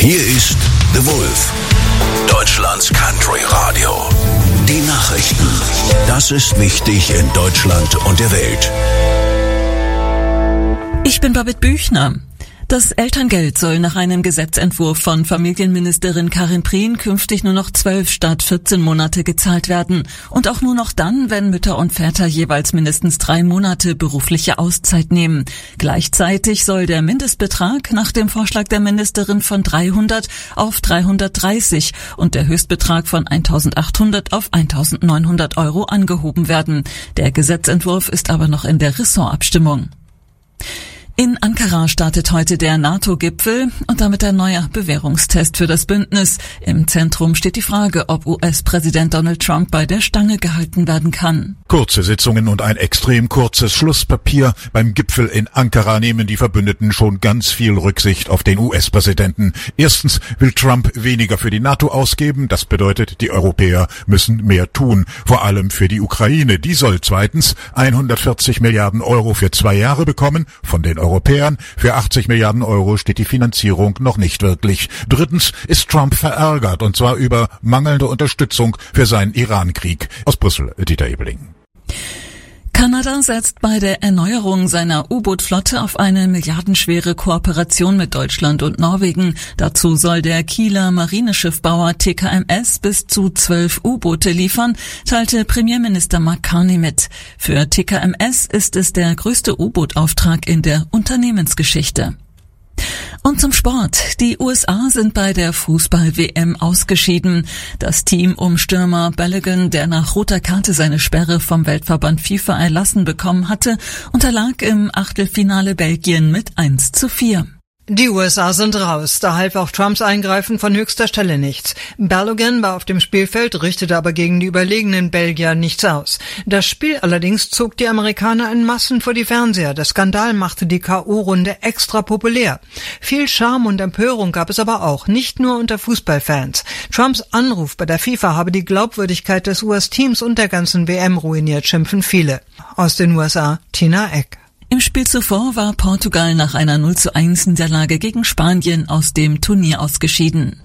Hier ist The Wolf, Deutschlands Country Radio. Die Nachrichten. Das ist wichtig in Deutschland und der Welt. Ich bin Babette Büchner. Das Elterngeld soll nach einem Gesetzentwurf von Familienministerin Karin Prien künftig nur noch 12 statt 14 Monate gezahlt werden. Und auch nur noch dann, wenn Mütter und Väter jeweils mindestens 3 Monate berufliche Auszeit nehmen. Gleichzeitig soll der Mindestbetrag nach dem Vorschlag der Ministerin von 300 auf 330 und der Höchstbetrag von 1.800 auf 1.900 Euro angehoben werden. Der Gesetzentwurf ist aber noch in der Ressortabstimmung. In Ankara startet heute der NATO-Gipfel und damit ein neuer Bewährungstest für das Bündnis. Im Zentrum steht die Frage, ob US-Präsident Donald Trump bei der Stange gehalten werden kann. Kurze Sitzungen und ein extrem kurzes Schlusspapier. Beim Gipfel in Ankara nehmen die Verbündeten schon ganz viel Rücksicht auf den US-Präsidenten. Erstens will Trump weniger für die NATO ausgeben. Das bedeutet, die Europäer müssen mehr tun. Vor allem für die Ukraine. Die soll zweitens 140 Milliarden Euro für 2 Jahre bekommen von den Europäern. Für 80 Milliarden Euro steht die Finanzierung noch nicht wirklich. Drittens ist Trump verärgert, und zwar über mangelnde Unterstützung für seinen Iran-Krieg. Aus Brüssel, Dieter Ebeling. Kanada setzt bei der Erneuerung seiner U-Boot-Flotte auf eine milliardenschwere Kooperation mit Deutschland und Norwegen. Dazu soll der Kieler Marineschiffbauer TKMS bis zu 12 U-Boote liefern, teilte Premierminister Mark Carney mit. Für TKMS ist es der größte U-Boot-Auftrag in der Unternehmensgeschichte. Und zum Sport. Die USA sind bei der Fußball-WM ausgeschieden. Das Team um Stürmer Balogun, der nach roter Karte seine Sperre vom Weltverband FIFA erlassen bekommen hatte, unterlag im Achtelfinale Belgien mit 1:4. Die USA sind raus, da half auch Trumps Eingreifen von höchster Stelle nichts. Balogun war auf dem Spielfeld, richtete aber gegen die überlegenen Belgier nichts aus. Das Spiel allerdings zog die Amerikaner in Massen vor die Fernseher. Der Skandal machte die K.O.-Runde extra populär. Viel Charme und Empörung gab es aber auch, nicht nur unter Fußballfans. Trumps Anruf bei der FIFA habe die Glaubwürdigkeit des US-Teams und der ganzen WM ruiniert, schimpfen viele. Aus den USA, Tina Eck. Im Spiel zuvor war Portugal nach einer 0:1 Niederlage gegen Spanien aus dem Turnier ausgeschieden.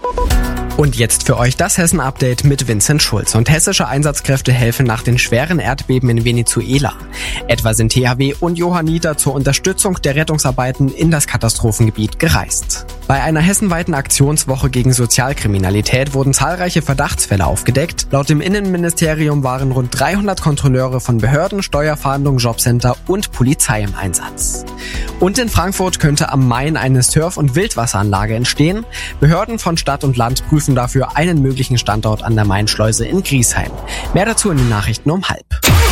Und jetzt für euch das Hessen-Update mit Vincent Schulz. Und hessische Einsatzkräfte helfen nach den schweren Erdbeben in Venezuela. Etwa sind THW und Johanniter zur Unterstützung der Rettungsarbeiten in das Katastrophengebiet gereist. Bei einer hessenweiten Aktionswoche gegen Sozialkriminalität wurden zahlreiche Verdachtsfälle aufgedeckt. Laut dem Innenministerium waren rund 300 Kontrolleure von Behörden, Steuerfahndung, Jobcenter und Polizei im Einsatz. Und in Frankfurt könnte am Main eine Surf- und Wildwasseranlage entstehen. Behörden von Stadt und Land prüfen dafür einen möglichen Standort an der Mainschleuse in Griesheim. Mehr dazu in den Nachrichten um 12:30.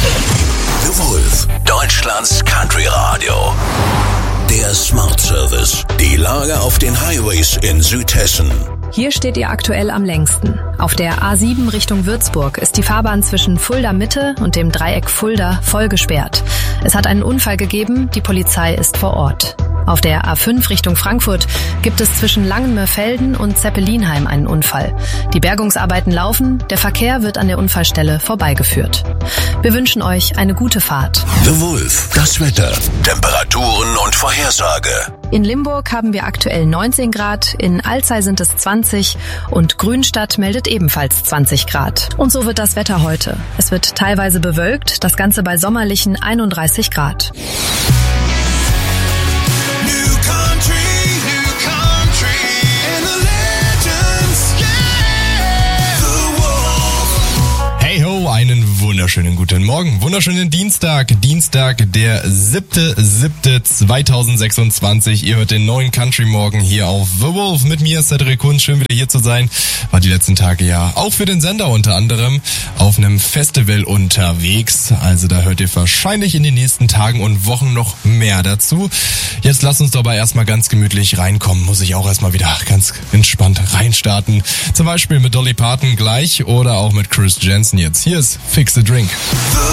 The Wolf, Deutschlands Country Radio. Der Smart Service. Die Lage auf den Highways in Südhessen. Hier steht ihr aktuell am längsten. Auf der A7 Richtung Würzburg ist die Fahrbahn zwischen Fulda Mitte und dem Dreieck Fulda voll gesperrt. Es hat einen Unfall gegeben, die Polizei ist vor Ort. Auf der A5 Richtung Frankfurt gibt es zwischen Langenmörfelden und Zeppelinheim einen Unfall. Die Bergungsarbeiten laufen, der Verkehr wird an der Unfallstelle vorbeigeführt. Wir wünschen euch eine gute Fahrt. The Wolf, das Wetter, Temperaturen und Vorhersage. In Limburg haben wir aktuell 19 Grad, in Alzey sind es 20 und Grünstadt meldet ebenfalls 20 Grad. Und so wird das Wetter heute. Es wird teilweise bewölkt, das Ganze bei sommerlichen 31 Grad. Hey ho, einen wunderschönen guten Morgen, wunderschönen Dienstag, der 7.7.2026. Ihr hört den neuen Country Morgen hier auf The Wolf. Mit mir ist Cedric Kunz, schön wieder hier zu sein. War die letzten Tage ja auch für den Sender unter anderem auf einem Festival unterwegs. Also da hört ihr wahrscheinlich in den nächsten Tagen und Wochen noch mehr dazu. Jetzt lasst uns dabei erstmal ganz gemütlich reinkommen. Muss ich auch erstmal wieder ganz entspannt reinstarten. Zum Beispiel mit Dolly Parton gleich oder auch mit Chris Jensen jetzt. Hier ist Fix the Drink.